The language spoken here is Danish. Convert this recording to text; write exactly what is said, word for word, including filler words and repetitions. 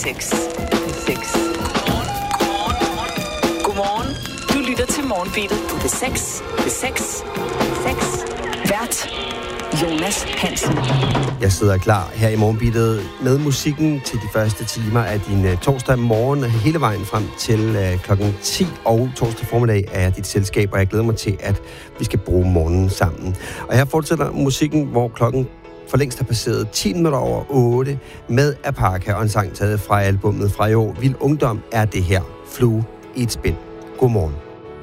seks. seks. Godmorgen. Du lytter til Morgenbeatet på P seks. P seks. seks. Vært Jonas Hansen. Jeg sidder klar her i Morgenbeatet med musikken til de første timer af din uh, torsdag morgen, hele vejen frem til uh, klokken ti, og torsdag formiddag er dit selskab, og jeg glæder mig til, at vi skal bruge morgenen sammen. Og her fortsætter musikken, hvor klokken for længst har passeret ti minutter over otte med Apaka og en sang taget fra albummet fra i år. Vild Ungdom er det her. Flue i et spind. Godmorgen.